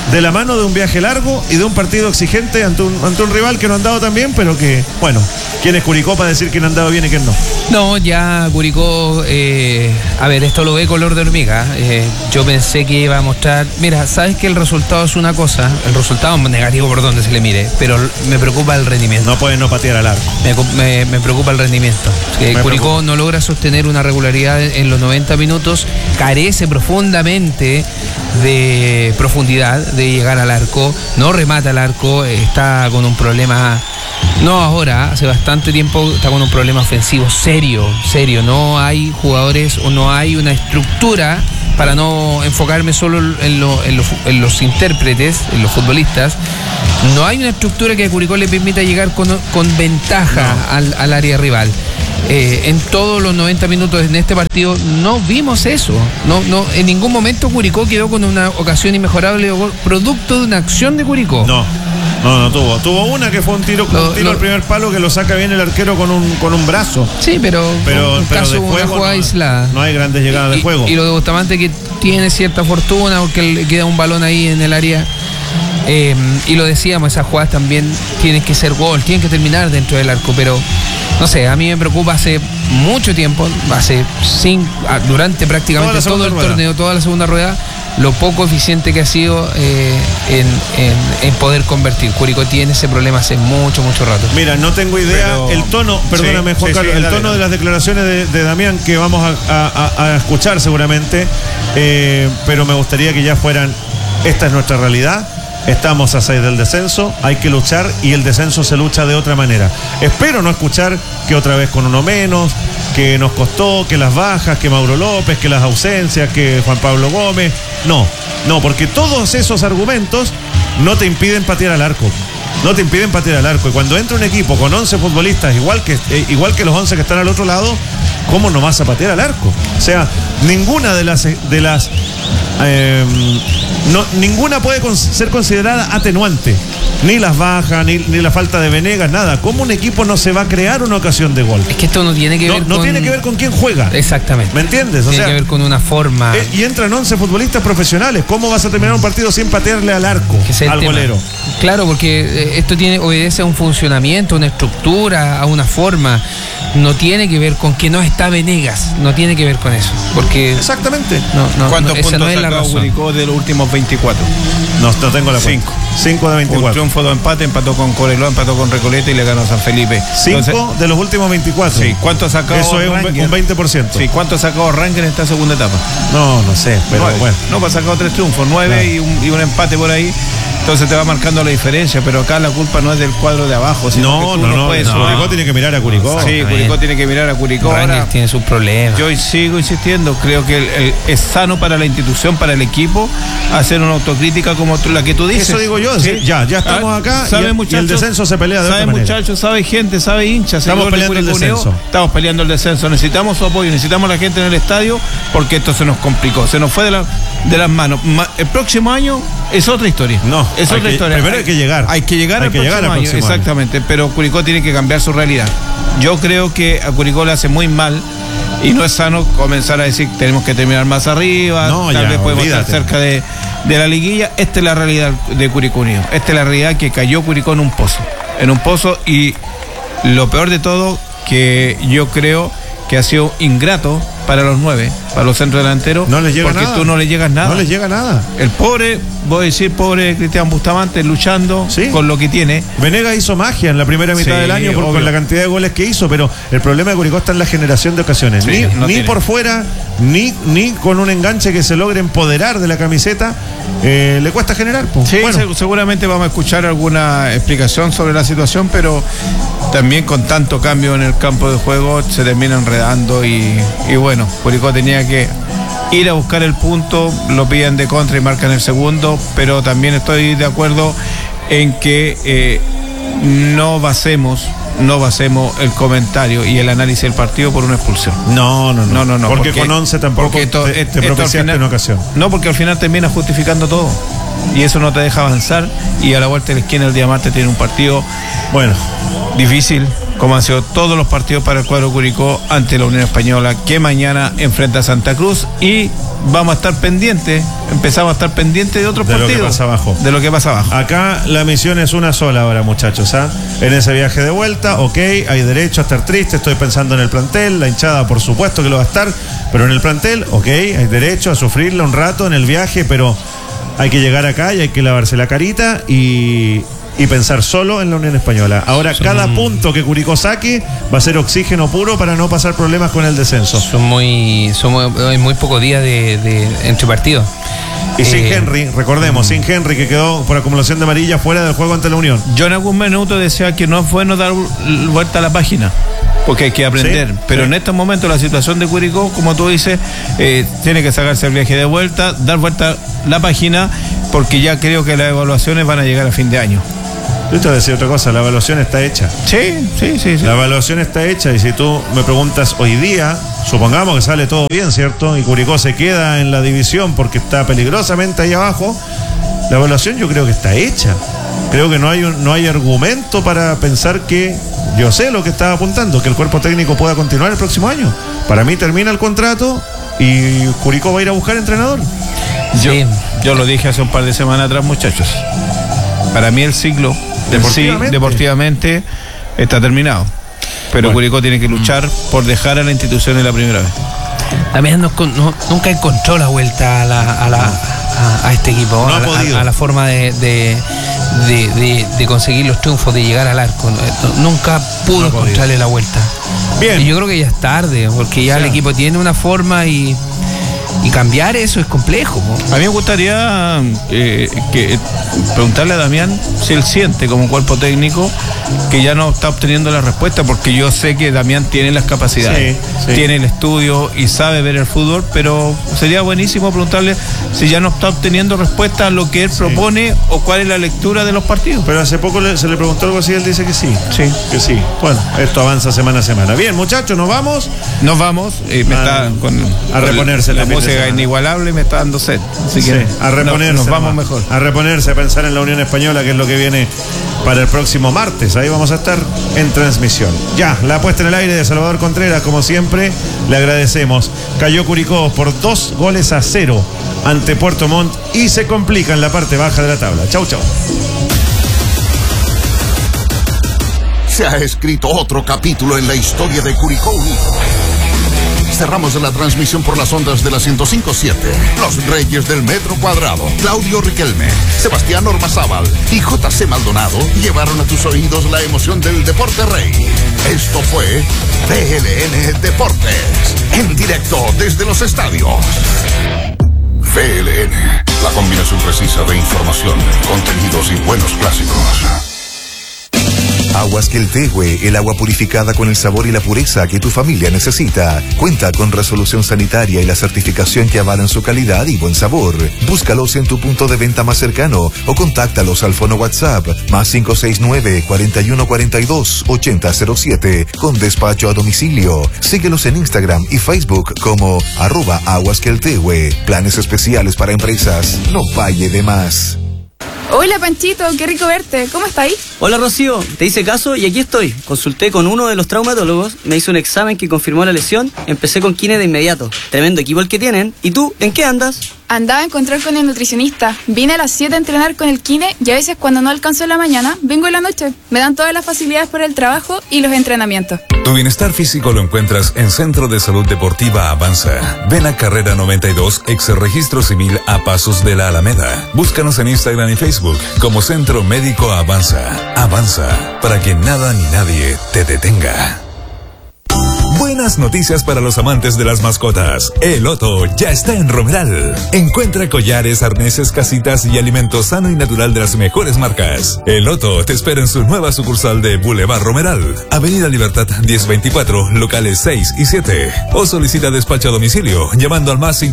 de la mano de un viaje largo y de un partido exigente ante un rival que no han dado tan bien, pero que, bueno, ¿quién es Curicó para decir quién han dado bien y quién no? No, ya Curicó, a ver, esto lo ve color de hormiga. Yo pensé que iba a mostrar, mira, sabes que el resultado es una cosa, el resultado es negativo por donde se le mire, pero me preocupa el rendimiento. No pueden no patear al arco. Me preocupa el rendimiento. Curicó no logra sostener una regularidad en los 90 minutos, carece profundamente de profundidad, de llegar al arco, no remata al arco, está con un problema, no ahora, hace bastante tiempo está con un problema ofensivo serio, no hay jugadores o no hay una estructura, para no enfocarme solo en los intérpretes, en los futbolistas, no hay una estructura que a Curicó le permita llegar con ventaja al área rival. En todos los 90 minutos en este partido no vimos eso. No, en ningún momento Curicó quedó con una ocasión inmejorable producto de una acción de Curicó. No tuvo. Tuvo una que fue un tiro al primer palo que lo saca bien el arquero con un brazo. Sí, pero caso una jugada aislada. No hay grandes llegadas de juego. Y lo de Bustamante, que tiene cierta fortuna porque le queda un balón ahí en el área. Y lo decíamos, esas jugadas también tienen que ser gol, tienen que terminar dentro del arco, pero no sé, a mí me preocupa hace mucho tiempo, durante prácticamente todo el torneo, toda la segunda rueda, lo poco eficiente que ha sido en poder convertir. Curicó tiene ese problema hace mucho rato. Mira, no tengo idea, pero el tono, perdóname Juan Carlos, el tono de las declaraciones de Damián que vamos a escuchar seguramente, pero me gustaría que ya fueran, esta es nuestra realidad. Estamos a 6 del descenso, hay que luchar y el descenso se lucha de otra manera. Espero no escuchar que otra vez con uno menos, que nos costó, que las bajas, que Mauro López, que las ausencias, que Juan Pablo Gómez. No, porque todos esos argumentos no te impiden patear al arco. Y cuando entra un equipo con 11 futbolistas, igual que los 11 que están al otro lado, ¿cómo no vas a patear al arco? O sea, ninguna de las ninguna puede ser considerada atenuante, ni las bajas, ni la falta de Venegas, nada. ¿Cómo un equipo no se va a crear una ocasión de gol? Es que esto no tiene que ver no tiene que ver con quién juega. Exactamente. ¿Me entiendes? Tiene que ver con una forma. Y entran 11 futbolistas profesionales. ¿Cómo vas a terminar un partido sin patearle al arco, al golero? Claro, porque esto obedece a un funcionamiento, a una estructura, a una forma. No tiene que ver con que no está Venegas, no tiene que ver con eso, porque exactamente. ¿Cuántos puntos no es la sacó Curicó de los últimos 24? No tengo la cuenta. 5 de 24. Un triunfo, 2 empates, empató con Cobreloa, empató con Recoleta y le ganó a San Felipe. 5 de los últimos 24. Sí, ¿cuánto ha sacado? Eso es un 20%. Sí, ¿cuánto ha sacado Ranger en esta segunda etapa? No sé, pero 9. Bueno. No, ha sacado 3 triunfos, 9 y un empate por ahí. Entonces te va marcando la diferencia, pero acá la culpa no es del cuadro de abajo. No. Curicó tiene que mirar a Curicó. Sí, Curicó tiene que mirar a Curicó. Ahora tiene sus problemas. Yo sigo insistiendo, creo que es sano para la institución, para el equipo, hacer una autocrítica como la que tú dices. Eso digo yo, ¿sí? Ya estamos acá y el descenso se pelea de otra manera. Sabe muchachos, sabe gente, sabe hinchas. Estamos peleando el descenso. Estamos peleando el descenso, necesitamos su apoyo, necesitamos la gente en el estadio, porque esto se nos complicó, se nos fue de las manos. El próximo año es otra historia. Es otra historia. Primero hay que llegar. Hay que llegar al próximo año, exactamente, pero Curicó tiene que cambiar su realidad. Yo creo que a Curicó le hace muy mal y no es sano comenzar a decir que tenemos que terminar más arriba, tal vez podemos estar cerca de la liguilla. Esta es la realidad de Curicó Unido. Esta es la realidad que cayó Curicó en un pozo, y lo peor de todo, que yo creo que ha sido ingrato para los 9, para los centros delanteros, no les llega porque nada. tú no les llegas nada. No les llega nada. El pobre, voy a decir, pobre Cristian Bustamante, luchando con lo que tiene. Venegas hizo magia en la primera mitad del año con la cantidad de goles que hizo, pero el problema de Curicó está en la generación de ocasiones. Ni por fuera, ni con un enganche que se logre empoderar de la camiseta, le cuesta generar. Seguramente vamos a escuchar alguna explicación sobre la situación, pero también con tanto cambio en el campo de juego se termina enredando y bueno, Curicó tenía que ir a buscar el punto, lo piden de contra y marcan el segundo, pero también estoy de acuerdo en que no basemos el comentario y el análisis del partido por una expulsión. No. Porque con 11 tampoco te propiciaste una ocasión. No, porque al final termina justificando todo y eso no te deja avanzar, y a la vuelta de la esquina el Diamante tiene un partido difícil, como han sido todos los partidos para el cuadro Curicó ante la Unión Española, que mañana enfrenta a Santa Cruz, y vamos a estar pendientes, empezamos a estar pendientes de otros partidos. De lo que pasa abajo. De lo que pasa abajo. Acá la misión es una sola ahora, muchachos, ¿ah? En ese viaje de vuelta, ok, hay derecho a estar triste, estoy pensando en el plantel, la hinchada por supuesto que lo va a estar, pero en el plantel, ok, hay derecho a sufrirla un rato en el viaje, pero hay que llegar acá y hay que lavarse la carita y pensar solo en la Unión Española. Ahora, cada punto que Curicó saque va a ser oxígeno puro para no pasar problemas con el descenso. Hay muy pocos días de entre partidos. Y sin Henry, recordemos, sin Henry, que quedó por acumulación de amarilla fuera del juego ante la Unión. Yo en algún minuto decía que no es bueno dar vuelta a la página, porque hay que aprender, pero en estos momentos la situación de Curicó, como tú dices, tiene que sacarse el viaje de vuelta, dar vuelta la página, porque ya creo que las evaluaciones van a llegar a fin de año. Yo te voy a decir otra cosa, la evaluación está hecha. Sí. La evaluación está hecha, y si tú me preguntas hoy día, supongamos que sale todo bien, ¿cierto? Y Curicó se queda en la división porque está peligrosamente ahí abajo, la evaluación yo creo que está hecha. Creo que no hay argumento para pensar que, yo sé lo que estaba apuntando, que el cuerpo técnico pueda continuar el próximo año. Para mí termina el contrato y Curicó va a ir a buscar entrenador. Yo lo dije hace un par de semanas atrás, muchachos. Para mí el ciclo deportivamente está terminado. Pero Curicó tiene que luchar por dejar a la institución en la primera vez. También nunca encontró la vuelta a este equipo, a la forma de conseguir los triunfos, de llegar al arco. Nunca pudo encontrarle la vuelta. Bien. Y yo creo que ya es tarde, porque ya el equipo tiene una forma y cambiar eso es complejo. A mí me gustaría que preguntarle a Damián si él siente como cuerpo técnico que ya no está obteniendo la respuesta, porque yo sé que Damián tiene las capacidades, tiene el estudio y sabe ver el fútbol, pero sería buenísimo preguntarle si ya no está obteniendo respuesta a lo que él propone o cuál es la lectura de los partidos. Pero hace poco se le preguntó algo así, él dice que sí. Que sí. Bueno, esto avanza semana a semana. Bien, muchachos, ¿nos vamos? Nos vamos. A reponerse la música inigualable, me está dando sed. Así que a reponerse. Nos vamos mejor. A reponerse, a pensar en la Unión Española, que es lo que viene para el próximo martes. Ahí vamos a estar en transmisión. Ya, la puesta en el aire de Salvador Contreras, como siempre, le agradecemos. Cayó Curicó por 2-0 ante Puerto Montt y se complica en la parte baja de la tabla. Chau. Se ha escrito otro capítulo en la historia de Curicó Unido. Cerramos la transmisión por las ondas de la 105.7. Los Reyes del Metro Cuadrado, Claudio Riquelme, Sebastián Ormazábal y JC Maldonado llevaron a tus oídos la emoción del deporte rey. Esto fue VLN Deportes, en directo desde los estadios. VLN, la combinación precisa de información, contenidos y buenos clásicos. Aguas Queltehue, el agua purificada con el sabor y la pureza que tu familia necesita. Cuenta con resolución sanitaria y la certificación que avalan su calidad y buen sabor. Búscalos en tu punto de venta más cercano o contáctalos al fono WhatsApp más 569-4142-8007 con despacho a domicilio. Síguelos en Instagram y Facebook como @aguasqueltehue. Planes especiales para empresas. No falle de más. Hola Panchito, qué rico verte. ¿Cómo estáis? Hola Rocío, te hice caso y aquí estoy. Consulté con uno de los traumatólogos, me hizo un examen que confirmó la lesión, empecé con kine de inmediato. Tremendo equipo el que tienen. ¿Y tú, en qué andas? Andaba a encontrar con el nutricionista. Vine a las 7 a entrenar con el kine y a veces cuando no alcanzo en la mañana, vengo en la noche. Me dan todas las facilidades para el trabajo y los entrenamientos. Tu bienestar físico lo encuentras en Centro de Salud Deportiva Avanza. Ven a Carrera 92, ex Registro Civil, a pasos de la Alameda. Búscanos en Instagram y Facebook como Centro Médico Avanza. Avanza, para que nada ni nadie te detenga. Buenas noticias para los amantes de las mascotas. El Otto ya está en Romeral. Encuentra collares, arneses, casitas y alimento sano y natural de las mejores marcas. El Otto te espera en su nueva sucursal de Boulevard Romeral, Avenida Libertad 1024, locales 6 y 7. O solicita despacho a domicilio llamando al más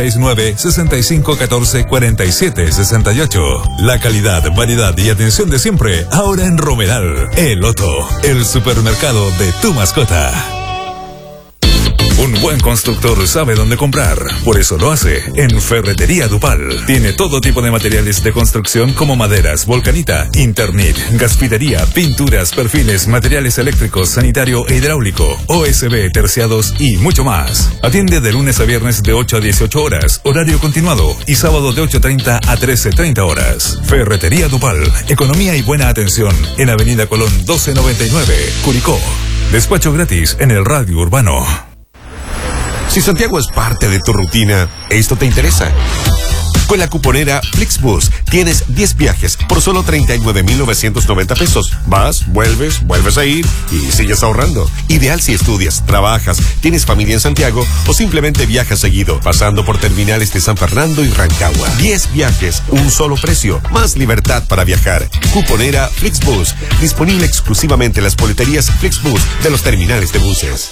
569-6514-4768. La calidad, variedad y atención de siempre, ahora en Romeral. El Otto, el supermercado de tu mascota. Un buen constructor sabe dónde comprar. Por eso lo hace en Ferretería Dupal. Tiene todo tipo de materiales de construcción como maderas, volcanita, Internet, gasfidería, pinturas, perfiles, materiales eléctricos, sanitario e hidráulico, OSB, terciados y mucho más. Atiende de lunes a viernes de 8 a 18 horas, horario continuado, y sábado de 8:30 a 13:30 horas. Ferretería Dupal, economía y buena atención en Avenida Colón 1299, Curicó. Despacho gratis en el radio urbano. Si Santiago es parte de tu rutina, esto te interesa. Con la cuponera Flixbus tienes 10 viajes por solo 39,990 pesos. Vas, vuelves a ir y sigues ahorrando. Ideal si estudias, trabajas, tienes familia en Santiago o simplemente viajas seguido, pasando por terminales de San Fernando y Rancagua. 10 viajes, un solo precio, más libertad para viajar. Cuponera Flixbus, disponible exclusivamente en las boleterías Flixbus de los terminales de buses.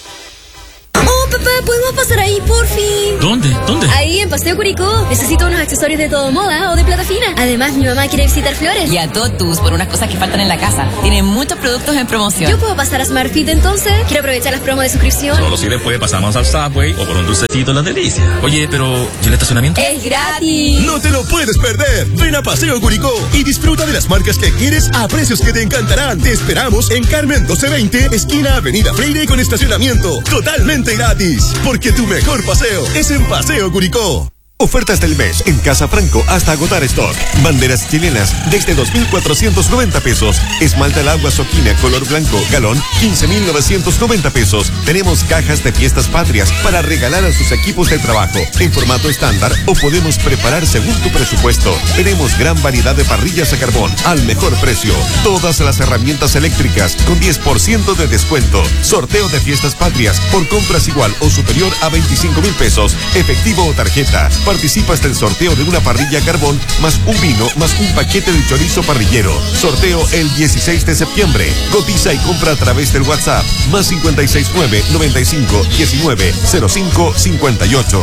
Oh, papá, ¿podemos pasar ahí, por fin? ¿Dónde? Ahí, en Paseo Curicó. Necesito unos accesorios de todo moda o de plata fina. Además, mi mamá quiere visitar Flores. Y a Totus por unas cosas que faltan en la casa. Tienen muchos productos en promoción. ¿Yo puedo pasar a SmartFit entonces? Quiero aprovechar las promos de suscripción. Solo si después pasamos al Subway o por un dulcecito Las Delicias. Oye, pero ¿y el estacionamiento? ¡Es gratis! ¡No te lo puedes perder! Ven a Paseo Curicó y disfruta de las marcas que quieres a precios que te encantarán. Te esperamos en Carmen 1220, esquina Avenida Freire, con estacionamiento totalmente gratis. Porque tu mejor paseo es en Paseo Curicó. Ofertas del mes en Casa Franco hasta agotar stock. Banderas chilenas desde 2,490 pesos. Esmalta al agua Soquina color blanco, galón, 15,990 pesos. Tenemos cajas de fiestas patrias para regalar a sus equipos de trabajo en formato estándar o podemos preparar según tu presupuesto. Tenemos gran variedad de parrillas a carbón al mejor precio. Todas las herramientas eléctricas con 10% de descuento. Sorteo de fiestas patrias por compras igual o superior a 25,000 pesos. Efectivo o tarjeta. Participas del sorteo de una parrilla a carbón más un vino más un paquete de chorizo parrillero. Sorteo el 16 de septiembre. Cotiza y compra a través del WhatsApp más 569 95 19 05 58.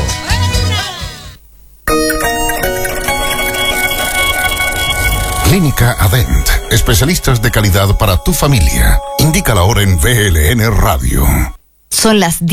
Clínica Adent, especialistas de calidad para tu familia. Indica la hora en VLN Radio. Son las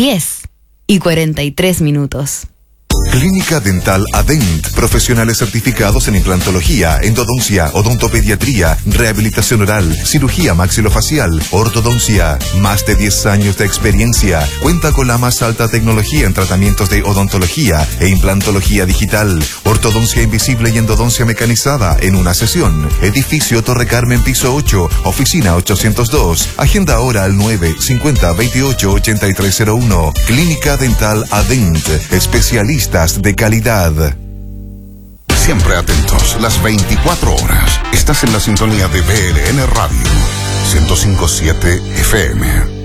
10:43. Clínica Dental Adent, profesionales certificados en implantología, endodoncia, odontopediatría, rehabilitación oral, cirugía maxilofacial, ortodoncia. Más de 10 años de experiencia. Cuenta con la más alta tecnología en tratamientos de odontología e implantología digital, ortodoncia invisible y endodoncia mecanizada en una sesión. Edificio Torre Carmen, piso 8, oficina 802. Agenda ahora al 950-28-8301. Clínica Dental Adent, especialistas de calidad. Siempre atentos, las 24 horas. Estás en la sintonía de VLN Radio 105.7 FM.